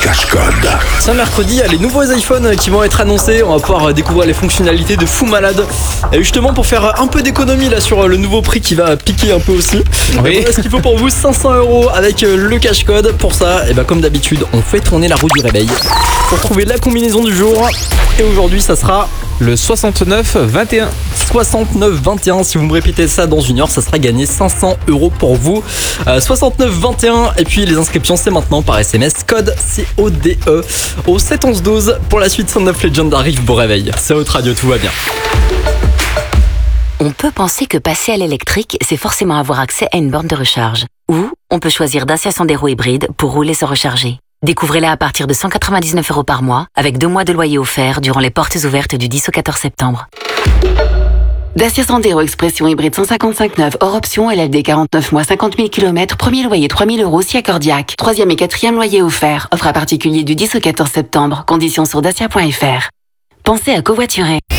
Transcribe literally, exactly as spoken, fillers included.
cache-code. Ce mercredi, il y a les nouveaux iPhones qui vont être annoncés. On va pouvoir découvrir les fonctionnalités de fou malade. Et justement, pour faire un peu d'économie là sur le nouveau prix qui va piquer un peu aussi. Oui. Voilà ce qu'il faut pour vous, cinq cents euros avec le cache-code. Pour ça, et ben comme d'habitude, on fait tourner la roue du réveil pour trouver la combinaison du jour. Et aujourd'hui, ça sera Le soixante-neuf vingt et un. soixante-neuf vingt et un. Si vous me répétez ça dans une heure, ça sera gagné cinq cents euros pour vous. Euh, soixante-neuf vingt et un. Et puis les inscriptions, c'est maintenant par S M S, code C O D E au sept onze douze. Pour la suite, Sound of Legend arrive. Beau réveil. C'est votre radio, tout va bien. On peut penser que passer à l'électrique, c'est forcément avoir accès à une borne de recharge. Ou on peut choisir Dacia Sandero hybride pour rouler sans recharger. Découvrez-la à partir de cent quatre-vingt-dix-neuf euros par mois, avec deux mois de loyer offert durant les portes ouvertes du dix au quatorze septembre. Dacia Sandero Expression hybride cent cinquante-cinq neuf, hors option, L L D quarante-neuf mois, cinquante mille kilomètres, premier loyer trois mille euros si accordiaque. Troisième et quatrième loyer offert. Offre à particulier du dix au quatorze septembre. Conditions sur dacia point f r. Pensez à covoiturer.